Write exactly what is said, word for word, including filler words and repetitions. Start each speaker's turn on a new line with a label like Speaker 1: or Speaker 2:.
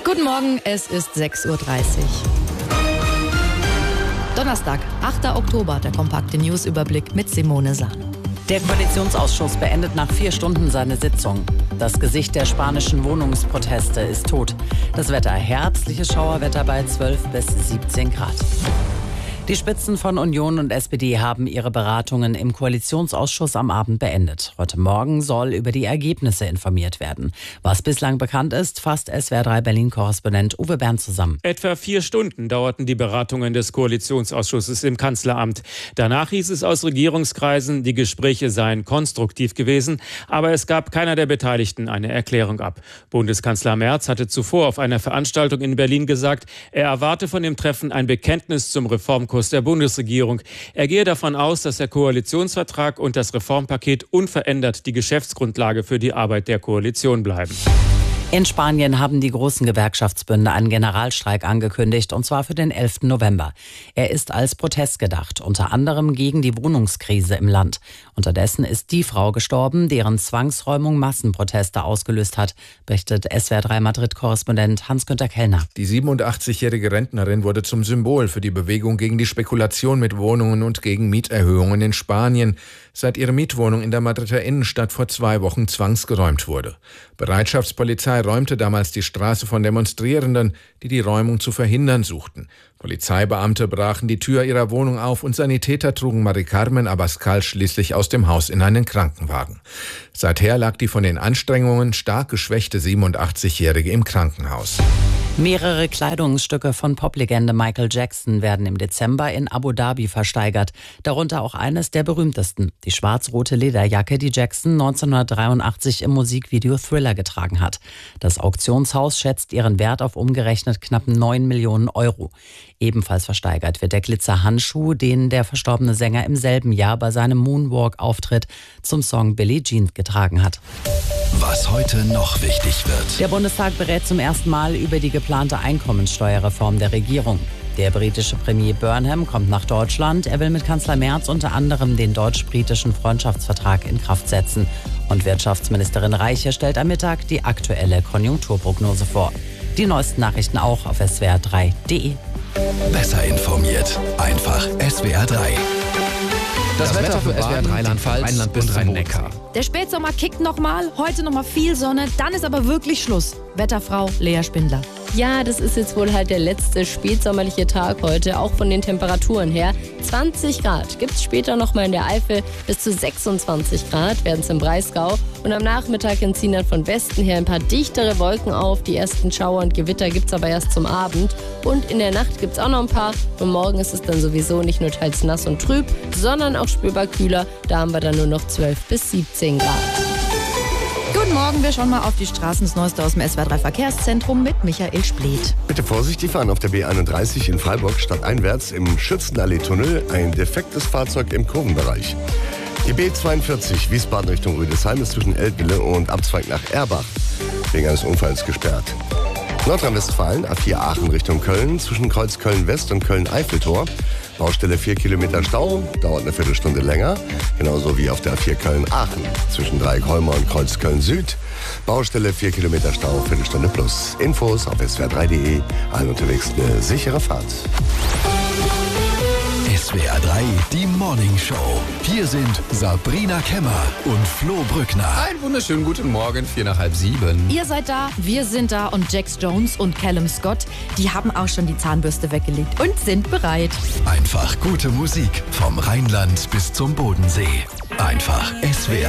Speaker 1: Guten Morgen, es ist sechs Uhr dreißig. Donnerstag, achter Oktober, der kompakte Newsüberblick mit Simone Sahn.
Speaker 2: Der Koalitionsausschuss beendet nach vier Stunden seine Sitzung. Das Gesicht der spanischen Wohnungsproteste ist tot. Das Wetter herbstliches Schauerwetter bei zwölf bis siebzehn Grad. Die Spitzen von Union und S P D haben ihre Beratungen im Koalitionsausschuss am Abend beendet. Heute Morgen soll über die Ergebnisse informiert werden. Was bislang bekannt ist, fasst S W R drei Berlin-Korrespondent Uwe Bern zusammen.
Speaker 3: Etwa vier Stunden dauerten die Beratungen des Koalitionsausschusses im Kanzleramt. Danach hieß es aus Regierungskreisen, die Gespräche seien konstruktiv gewesen, aber es gab keiner der Beteiligten eine Erklärung ab. Bundeskanzler Merz hatte zuvor auf einer Veranstaltung in Berlin gesagt, er erwarte von dem Treffen ein Bekenntnis zum Reformkurs der Bundesregierung. Er gehe davon aus, dass der Koalitionsvertrag und das Reformpaket unverändert die Geschäftsgrundlage für die Arbeit der Koalition bleiben.
Speaker 2: In Spanien haben die großen Gewerkschaftsbünde einen Generalstreik angekündigt, und zwar für den elften November. Er ist als Protest gedacht, unter anderem gegen die Wohnungskrise im Land. Unterdessen ist die Frau gestorben, deren Zwangsräumung Massenproteste ausgelöst hat, berichtet S W R drei Madrid-Korrespondent Hans-Günther Kellner.
Speaker 4: Die siebenundachtzigjährige Rentnerin wurde zum Symbol für die Bewegung gegen die Spekulation mit Wohnungen und gegen Mieterhöhungen in Spanien, seit ihre Mietwohnung in der Madrider Innenstadt vor zwei Wochen zwangsgeräumt wurde. Bereitschaftspolizei räumte damals die Straße von Demonstrierenden, die die Räumung zu verhindern suchten. Polizeibeamte brachen die Tür ihrer Wohnung auf und Sanitäter trugen Mari Carmen Abascal schließlich aus dem Haus in einen Krankenwagen. Seither lag die von den Anstrengungen stark geschwächte siebenundachtzigjährige im Krankenhaus.
Speaker 2: Mehrere Kleidungsstücke von Poplegende Michael Jackson werden im Dezember in Abu Dhabi versteigert. Darunter auch eines der berühmtesten, die schwarz-rote Lederjacke, die Jackson neunzehnhundertdreiundachtzig im Musikvideo Thriller getragen hat. Das Auktionshaus schätzt ihren Wert auf umgerechnet knapp neun Millionen Euro. Ebenfalls versteigert wird der Glitzerhandschuh, den der verstorbene Sänger im selben Jahr bei seinem Moonwalk-Auftritt zum Song Billie Jean getragen hat.
Speaker 5: Was heute noch wichtig wird.
Speaker 2: Der Bundestag berät zum ersten Mal über die geplante Einkommenssteuerreform der Regierung. Der britische Premier Burnham kommt nach Deutschland. Er will mit Kanzler Merz unter anderem den deutsch-britischen Freundschaftsvertrag in Kraft setzen. Und Wirtschaftsministerin Reiche stellt am Mittag die aktuelle Konjunkturprognose vor. Die neuesten Nachrichten auch auf S W R drei punkt de.
Speaker 5: Besser informiert. Einfach S W R drei.
Speaker 6: Das, das Wetter für S W R Rheinland-Pfalz, Rheinland bis Rhein-Neckar.
Speaker 1: Der Spätsommer kickt nochmal, heute nochmal viel Sonne, dann ist aber wirklich Schluss. Wetterfrau Lea Spindler.
Speaker 7: Ja, das ist jetzt wohl halt der letzte spätsommerliche Tag heute, auch von den Temperaturen her. zwanzig Grad gibt es später nochmal in der Eifel, bis zu sechsundzwanzig Grad werden es im Breisgau. Und am Nachmittag ziehen dann von Westen her ein paar dichtere Wolken auf. Die ersten Schauer und Gewitter gibt es aber erst zum Abend. Und in der Nacht gibt es auch noch ein paar. Und morgen ist es dann sowieso nicht nur teils nass und trüb, sondern auch spürbar kühler. Da haben wir dann nur noch zwölf bis siebzehn Grad.
Speaker 1: Guten Morgen, wir schauen mal auf die Straßen, das Neueste aus dem S W R drei Verkehrszentrum mit Michael Splet.
Speaker 8: Bitte vorsichtig fahren auf der B einunddreißig in Freiburg stadteinwärts im Schützenallee-Tunnel ein defektes Fahrzeug im Kurvenbereich. Die B zweiundvierzig Wiesbaden Richtung Rüdesheim ist zwischen Eltville und Abzweig nach Erbach wegen eines Unfalls gesperrt. Nordrhein-Westfalen A vier Aachen Richtung Köln zwischen Kreuz Köln-West und Köln-Eiffeltor. Baustelle vier Kilometer Stau, dauert eine Viertelstunde länger. Genauso wie auf der A vier Köln-Aachen zwischen Dreieck-Holmer und Kreuz Köln-Süd. Baustelle vier Kilometer Stau, Viertelstunde plus. Infos auf S W R drei punkt de. Allen unterwegs eine sichere Fahrt.
Speaker 5: S W R drei, die Morning Show. Hier sind Sabrina Kemmer und Flo Brückner.
Speaker 6: Einen wunderschönen guten Morgen, vier nach halb sieben.
Speaker 1: Ihr seid da, wir sind da und Jax Jones und Callum Scott, die haben auch schon die Zahnbürste weggelegt und sind bereit.
Speaker 5: Einfach gute Musik vom Rheinland bis zum Bodensee. Einfach S W R